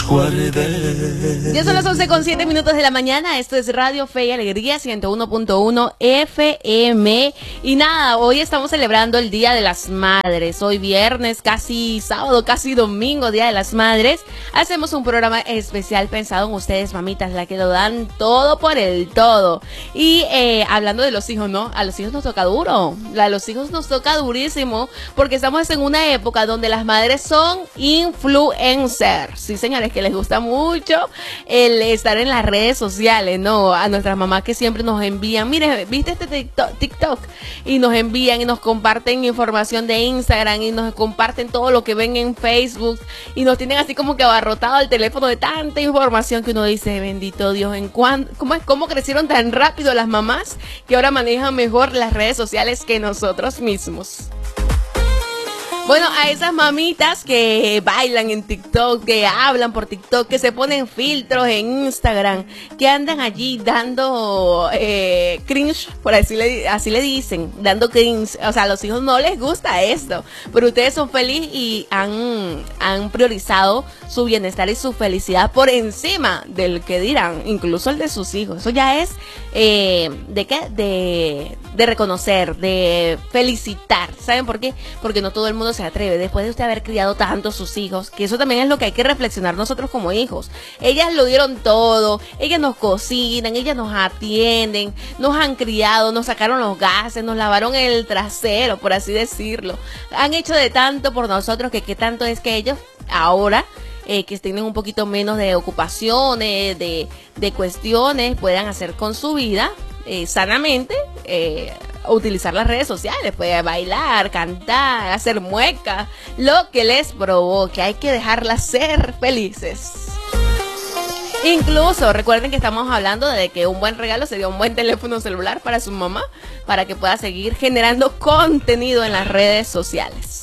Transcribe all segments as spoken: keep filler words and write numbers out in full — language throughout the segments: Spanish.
guardé. Ya son las once con siete minutos de la mañana. Esto es Radio Fe y Alegría ciento uno punto uno F M. Y nada, hoy estamos celebrando el Día de las Madres. Hoy viernes, casi sábado, casi domingo, Día de las Madres. Hacemos un programa especial pensado en ustedes, mamitas, la que lo dan todo por el todo. Y eh, hablando de los hijos, ¿no? A los hijos nos toca duro. A los hijos nos toca durísimo porque estamos en una época donde las madres son influencers. Sí, señores, que les gusta mucho el estar en las redes sociales, ¿no? A nuestras mamás que siempre nos envían, mire, ¿viste este TikTok? TikTok? Y nos envían y nos comparten información de Instagram y nos comparten todo lo que ven en Facebook y nos tienen así como que abarrotado el teléfono de tanta información que uno dice, bendito Dios, ¿en cuándo? ¿Cómo es? ¿Cómo crecieron tan rápido las mamás que ahora manejan mejor las redes sociales que nosotros mismos? Bueno, a esas mamitas que bailan en TikTok, que hablan por TikTok, que se ponen filtros en Instagram, que andan allí dando eh, cringe, por así le, así le dicen, dando cringe. O sea, a los hijos no les gusta esto, pero ustedes son felices y han, han priorizado su bienestar y su felicidad por encima del que dirán, incluso el de sus hijos. Eso ya es eh, de qué, de, de reconocer, de felicitar. ¿Saben por qué? Porque no todo el mundo se atreve, después de usted haber criado tanto sus hijos, que eso también es lo que hay que reflexionar nosotros como hijos. Ellas lo dieron todo, ellas nos cocinan, ellas nos atienden, nos han criado, nos sacaron los gases, nos lavaron el trasero, por así decirlo. Han hecho de tanto por nosotros que qué tanto es que ellos ahora eh, que tienen un poquito menos de ocupaciones, de, de cuestiones, puedan hacer con su vida eh, sanamente, eh, utilizar las redes sociales, puede bailar, cantar, hacer muecas, lo que les provoque. Hay que dejarlas ser felices. Incluso recuerden que estamos hablando de que un buen regalo sería un buen teléfono celular para su mamá, para que pueda seguir generando contenido en las redes sociales.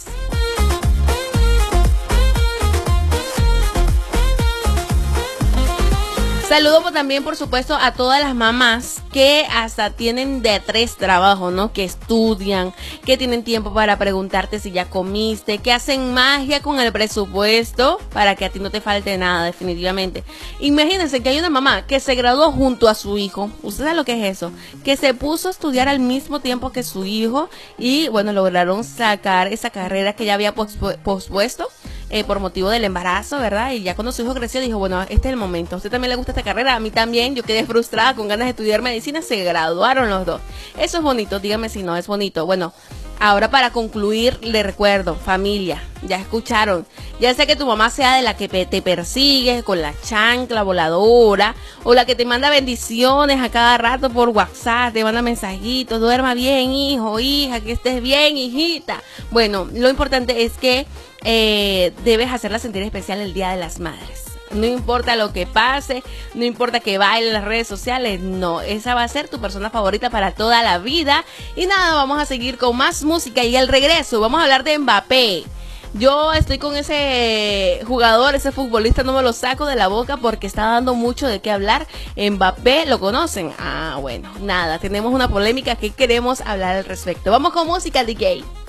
Saludo también, por supuesto, a todas las mamás que hasta tienen de tres trabajos, ¿no? Que estudian, que tienen tiempo para preguntarte si ya comiste, que hacen magia con el presupuesto para que a ti no te falte nada, definitivamente. Imagínense que hay una mamá que se graduó junto a su hijo. ¿Usted sabe lo que es eso? Que se puso a estudiar al mismo tiempo que su hijo y, bueno, lograron sacar esa carrera que ya había pospu- pospuesto. Eh, por motivo del embarazo, ¿verdad? Y ya cuando su hijo creció dijo, bueno, este es el momento. ¿A usted también le gusta esta carrera? A mí también. Yo quedé frustrada con ganas de estudiar medicina. Se graduaron los dos. Eso es bonito. Dígame si no es bonito. Bueno, ahora para concluir, le recuerdo, familia, ya escucharon. Ya sea que tu mamá sea de la que te persigue con la chancla voladora o la que te manda bendiciones a cada rato por WhatsApp, te manda mensajitos, duerma bien, hijo, hija, que estés bien, hijita. Bueno, lo importante es que Eh, debes hacerla sentir especial el Día de las Madres. No importa lo que pase, no importa que baile en las redes sociales, no, esa va a ser tu persona favorita para toda la vida. Y nada, vamos a seguir con más música y al regreso vamos a hablar de Mbappé. Yo estoy con ese jugador, ese futbolista, no me lo saco de la boca porque está dando mucho de qué hablar. Mbappé, ¿lo conocen? Ah, bueno, nada, tenemos una polémica que queremos hablar al respecto. Vamos con música, D J.